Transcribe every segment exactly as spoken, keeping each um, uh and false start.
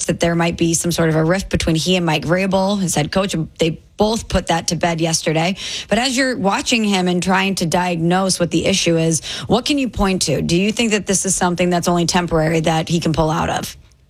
that there might be some sort of a rift between he and Mike Vrabel, his head coach. They both put that to bed yesterday. But as you're watching him and trying to diagnose what the issue is, what can you point to? Do you think that this is something that's only temporary that he can pull out of?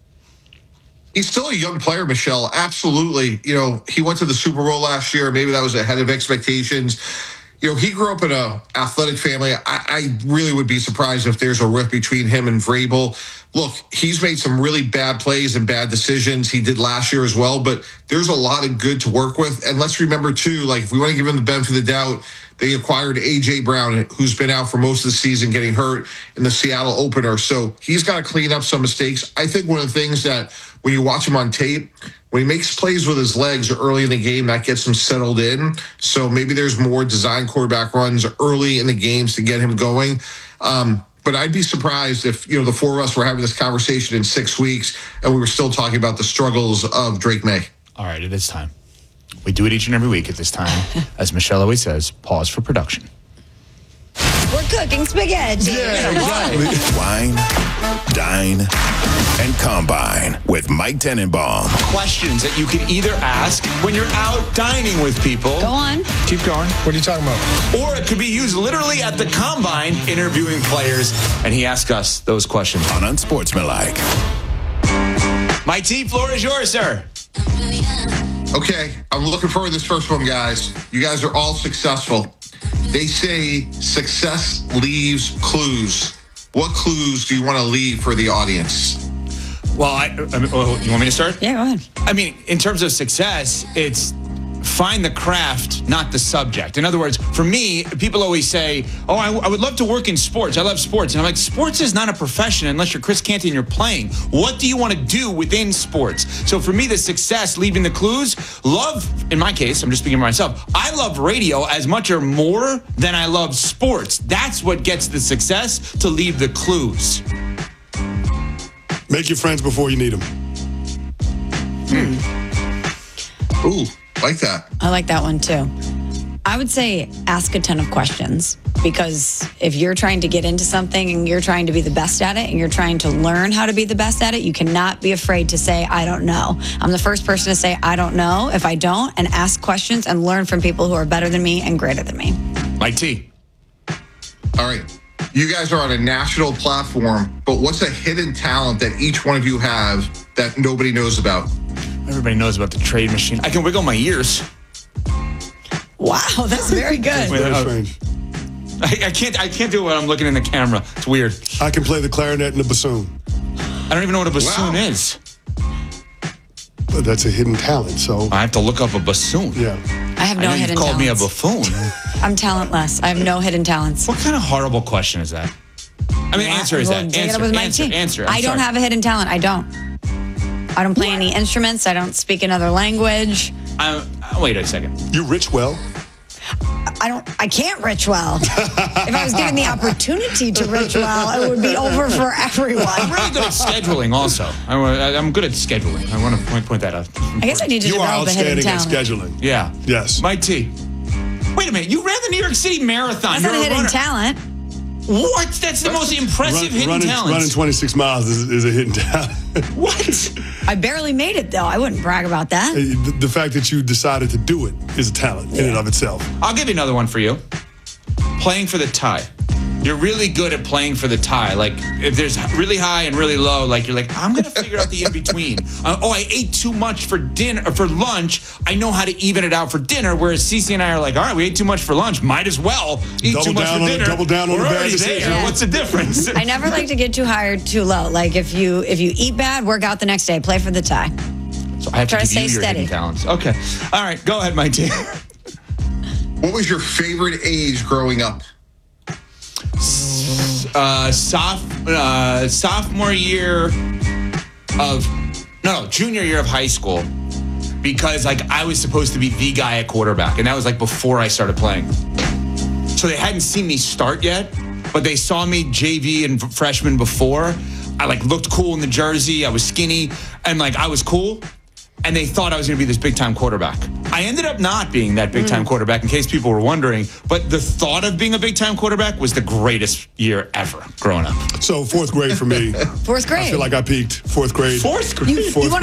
He's still a young player, Michelle. Absolutely. You know, he went to the Super Bowl last year. Maybe that was ahead of expectations. You know, he grew up in an athletic family. I, I really would be surprised if there's a rift between him and Vrabel. Look, he's made some really bad plays and bad decisions. He did last year as well, but there's a lot of good to work with. And let's remember, too, like, if we want to give him the benefit of the doubt, they acquired A J. Brown, who's been out for most of the season, getting hurt in the Seattle opener. So he's got to clean up some mistakes. I think one of the things that when you watch him on tape, when he makes plays with his legs early in the game, that gets him settled in. So maybe there's more design quarterback runs early in the games to get him going. Um, but I'd be surprised if, you know, the four of us were having this conversation in six weeks and we were still talking about the struggles of Drake May. All right, it is time. We do it each and every week at this time. As Michelle always says, pause for production. We're cooking spaghetti. Yeah, exactly. Wine, dine, and combine with Mike Tenenbaum. Questions that you can either ask when you're out dining with people. Go on. Keep going. What are you talking about? Or it could be used literally at the combine interviewing players, and he asked us those questions. On Unsportsmanlike. My T, floor is yours, sir. Okay, I'm looking forward to this first one, guys. You guys are all successful. They say success leaves clues. What clues do you want to leave for the audience? Well, I, I mean, well, you want me to start? Yeah, go ahead. I mean, in terms of success, it's find the craft, not the subject. In other words, for me, people always say, oh, I, I would love to work in sports. I love sports. And I'm like, sports is not a profession unless you're Chris Canty and you're playing. What do you want to do within sports? So for me, the success, leaving the clues, love, in my case, I'm just speaking for myself, I love radio as much or more than I love sports. That's what gets the success, to leave the clues. Make your friends before you need them. Hmm. Ooh. Like that. I like that one too. I would say ask a ton of questions, because if you're trying to get into something and you're trying to be the best at it and you're trying to learn how to be the best at it, you cannot be afraid to say, I don't know. I'm the first person to say, I don't know if I don't, and ask questions and learn from people who are better than me and greater than me. Mike T. All right. You guys are on a national platform, but what's a hidden talent that each one of you have that nobody knows about? Everybody knows about the trade machine. I can wiggle my ears. Wow, that's very good. Very strange. I, I can't. I can't do it when I'm looking in the camera. It's weird. I can play the clarinet and the bassoon. I don't even know what a bassoon Wow. is. But that's a hidden talent, so I have to look up a bassoon. yeah. I have I no know hidden you've called talents. me a buffoon. I'm talentless. I have no hidden talents. What kind of horrible question is that? I mean, answer is Well, that. dig it up Answer. with my Answer. team. Answer. I'm I don't sorry. have a hidden talent. I don't. I don't play any instruments. I don't speak another language. I'm, uh, wait a second. You rich well. I don't. I can't rich well. If I was given the opportunity to rich well, it would be over for I'm everyone. really good at scheduling. Also, I, I'm good at scheduling. I want to point, point that out. I guess I need to You are develop a hidden outstanding at talent. scheduling. Yeah. Yes. Mike T. Wait a minute. You ran the New York City Marathon. That's not You're a hidden runner. talent. What? That's the most impressive Run- hidden running, talent. running twenty-six miles is, is a hidden talent. What? I barely made it though. I wouldn't brag about that. the, the fact that you decided to do it is a talent in and of itself. I'll give you another one for you. Playing for the tie. You're really good at playing for the tie. Like, if there's really high and really low, like, you're like, I'm going to figure out the in-between. Uh, oh, I ate too much for dinner, or for lunch. I know how to even it out for dinner. Whereas Cece and I are like, all right, we ate too much for lunch. Might as well eat Double too much down for on the- dinner. double down on We're the bad already decision. there. Yeah. What's the difference? I never like to get too high or too low. Like if you if you eat bad, work out the next day. Play for the tie. So I have Try to to give you stay your steady. hidden talents. Okay. All right. Go ahead, Mike T. What was your favorite age growing up? uh, soph- uh, sophomore year of no, no, junior year of high school, because like I was supposed to be the guy at quarterback, and that was like before I started playing. So they hadn't seen me start yet, but they saw me J V and freshman before. I like looked cool in the jersey. I was skinny, and like I was cool. And they thought I was going to be this big-time quarterback. I ended up not being that big-time mm. quarterback, in case people were wondering. But the thought of being a big-time quarterback was the greatest year ever growing up. So fourth grade for me. Fourth grade. I feel like I peaked fourth grade. Fourth grade? You, Fourth you want